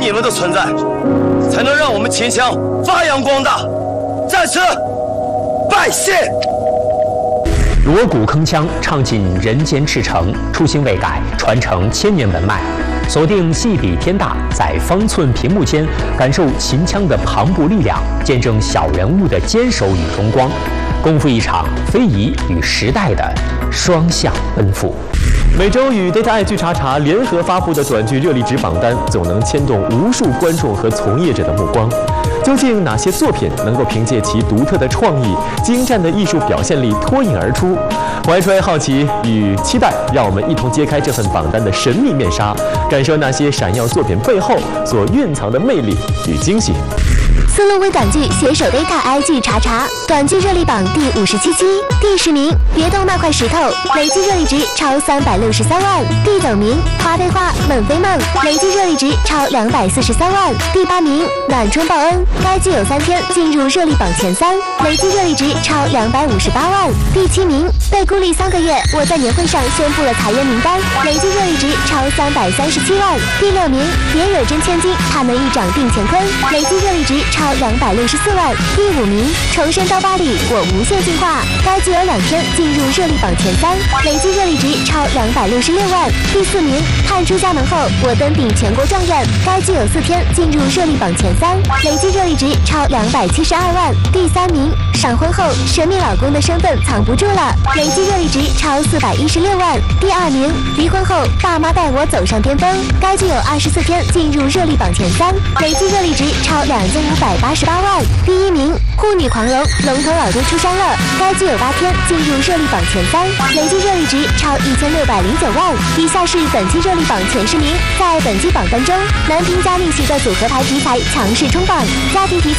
你们的存在，才能让我们秦腔发扬光大。在此，拜谢。 锣鼓铿锵，唱尽人间赤诚，初心未改，传承千年文脉。锁定戏比天大，在方寸屏幕间感受秦腔的磅礴力量，见证小人物的坚守与荣光，共赴一场非遗与时代的双向奔赴。 每周与 Data 爱剧查查联合发布的短剧热力值榜单，总能牵动无数观众和从业者的目光。究竟哪些作品能够凭借其独特的创意、精湛的艺术表现力脱颖而出？怀揣好奇与期待，让我们一同揭开这份榜单的神秘面纱，感受那些闪耀作品背后所蕴藏的魅力与惊喜。 斯路威短剧携手 Data 爱剧查查短剧热力榜第57期，第10名别动那块石头，累计热力值超363万。第9名花非花梦非梦，累计热力值超243万。第8名暖春报恩，该剧有3天进入热力榜前3，累计热力值超258万。第7名被孤立3个月，我在年会上宣布了裁员名单，累计热力值超337万。第6名别惹真千金，他能一掌定乾坤，累计热力值超264万。第5名重生到巴黎，我无限进化，该剧有2天进入热力榜前3，累计热力值超266万。第4名探出家门后，我登顶全国状元，该剧有4天进入热力榜前3，累计热力值超272万。第3名闪婚后神秘老公的身份藏不住了，累计热力值超416万。第2名离婚后爸妈带我走上巅峰，该剧有24天进入热力榜前3，累计热力值超2588万。第1名护女狂龙龙头老爹出山了，该剧有8天进入热力榜前3，累计热力值超1609万。以下是本期热力榜前10名，在本期榜单中，男频加逆袭的组合牌题材强势冲榜，家庭题材